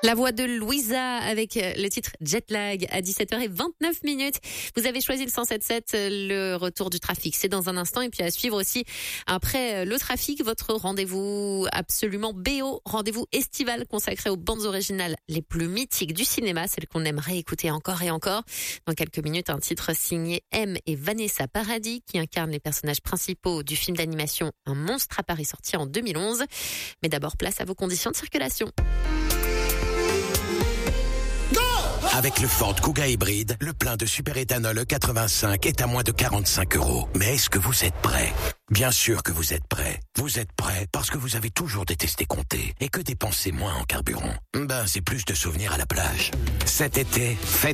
La voix de Louisa avec le titre Jetlag à 17h29. Vous avez choisi le 107.7, le retour du trafic. C'est dans un instant. Et puis à suivre aussi, après le trafic, votre rendez-vous absolument BO, rendez-vous estival consacré aux bandes originales les plus mythiques du cinéma, celles qu'on aimerait écouter encore et encore. Dans quelques minutes, un titre signé M et Vanessa Paradis qui incarnent les personnages principaux du film d'animation Un monstre à Paris sorti en 2011. Mais d'abord, place à vos conditions de circulation. Avec le Ford Kuga hybride, le plein de superéthanol E85 est à moins de 45 €. Mais est-ce que vous êtes prêts ? Bien sûr que vous êtes prêts. Vous êtes prêts parce que vous avez toujours détesté compter et que dépenser moins en carburant, c'est plus de souvenirs à la plage. Cet été, faites